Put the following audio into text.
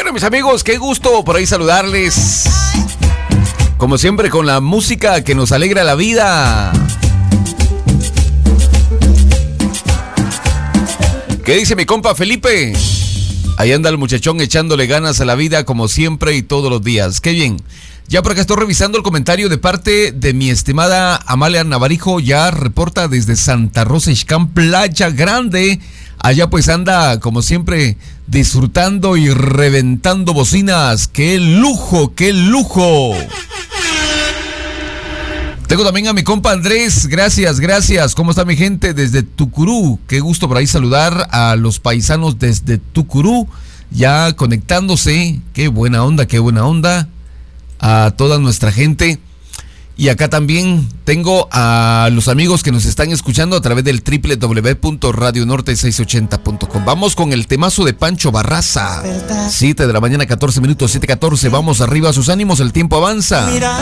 Bueno, mis amigos, qué gusto por ahí saludarles. Como siempre, con la música que nos alegra la vida. ¿Qué dice mi compa Felipe? Ahí anda el muchachón echándole ganas a la vida como siempre y todos los días. Qué bien. Ya por acá estoy revisando el comentario de parte de mi estimada Amalia Navarijo. Ya reporta desde Santa Rosa Ixcán, Playa Grande. Allá pues anda como siempre disfrutando y reventando bocinas. ¡Qué lujo, qué lujo! Tengo también a mi compa Andrés, gracias. ¿Cómo está mi gente desde Tucurú? Qué gusto por ahí saludar a los paisanos desde Tucurú, ya conectándose. Qué buena onda a toda nuestra gente. Y acá también tengo a los amigos que nos están escuchando a través del www.radionorte680.com. Vamos con el temazo de Pancho Barraza. 7 de la mañana, 14 minutos, 7:14. Vamos arriba a sus ánimos, el tiempo avanza.